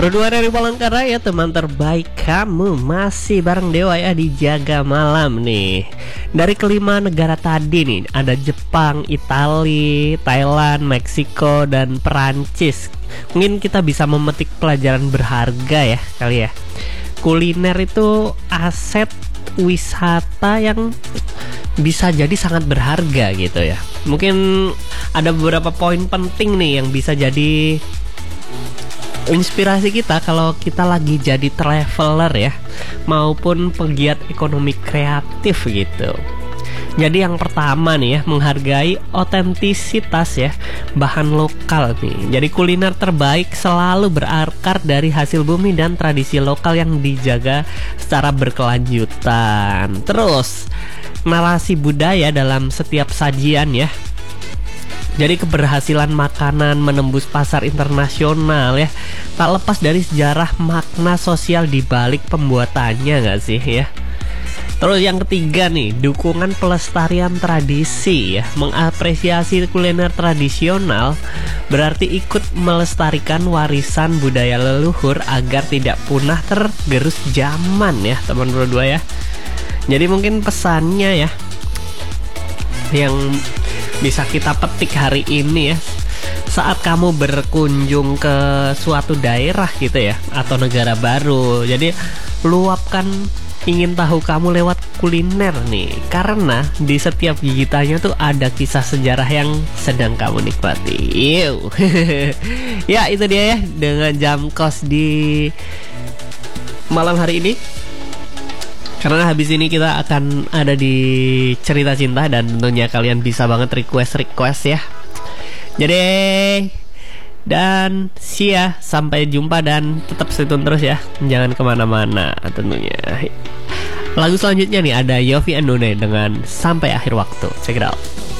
Berdua dari Palangkaraya, teman terbaik kamu. Masih bareng Dewa ya di Jaga Malam nih. Dari kelima negara tadi nih, ada Jepang, Italia, Thailand, Meksiko, dan Perancis. Mungkin kita bisa memetik pelajaran berharga ya kali ya. Kuliner itu aset wisata yang bisa jadi sangat berharga gitu ya. Mungkin ada beberapa poin penting nih yang bisa jadi inspirasi kita kalau kita lagi jadi traveler ya, maupun pegiat ekonomi kreatif gitu. Jadi yang pertama nih ya, menghargai otentisitas ya, bahan lokal nih. Jadi kuliner terbaik selalu berakar dari hasil bumi dan tradisi lokal yang dijaga secara berkelanjutan. Terus narasi budaya dalam setiap sajian ya. Jadi keberhasilan makanan menembus pasar internasional ya, tak lepas dari sejarah makna sosial di balik pembuatannya, nggak sih ya. Terus yang ketiga nih, dukungan pelestarian tradisi ya. Mengapresiasi kuliner tradisional berarti ikut melestarikan warisan budaya leluhur agar tidak punah tergerus zaman ya teman berdua ya. Jadi mungkin pesannya ya yang bisa kita petik hari ini ya, saat kamu berkunjung ke suatu daerah gitu ya, atau negara baru, jadi luapkan ingin tahu kamu lewat kuliner nih, karena di setiap gigitannya tuh ada kisah sejarah yang sedang kamu nikmati. Ya itu dia ya, dengan jam kos di malam hari ini. Karena habis ini kita akan ada di cerita cinta, dan tentunya kalian bisa banget request ya. Jadi dan sampai jumpa dan tetap stay tune terus ya. Jangan kemana-mana tentunya. Lagu selanjutnya nih ada Yovie Andone dengan Sampai Akhir Waktu. Check it out.